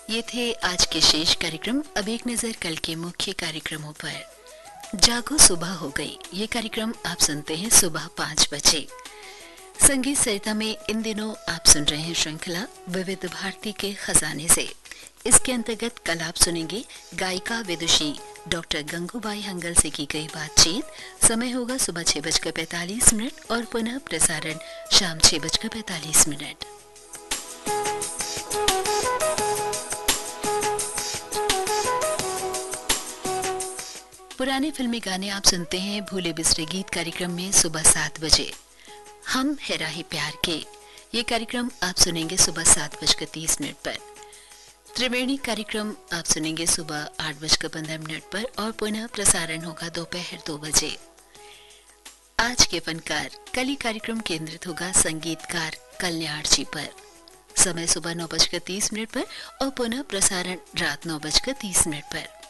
ये थे आज के शेष कार्यक्रम। अब एक नजर कल के मुख्य कार्यक्रमों पर। जागो सुबह हो गई, ये कार्यक्रम आप सुनते हैं सुबह 5 बजे। संगीत सरिता में इन दिनों आप सुन रहे हैं श्रृंखला विविध भारती के खजाने से। इसके अंतर्गत कल आप सुनेंगे गायिका विदुषी डॉक्टर गंगूबाई हंगल से की गई बातचीत। समय होगा सुबह 6:45 और पुनः प्रसारण शाम 6:45। पुराने फिल्मी गाने आप सुनते हैं भूले बिसरे गीत कार्यक्रम में सुबह 7 बजे। हम है राही प्यार के, ये कार्यक्रम आप सुनेंगे सुबह 7:30 पर। त्रिवेणी कार्यक्रम आप सुनेंगे सुबह 8:15 पर और पुनः प्रसारण होगा दोपहर 2 बजे। आज के फनकार, कल ही कार्यक्रम केंद्रित होगा संगीतकार कल्याण जी पर। समय सुबह 9:30 पर और पुनः प्रसारण रात 9:30 पर।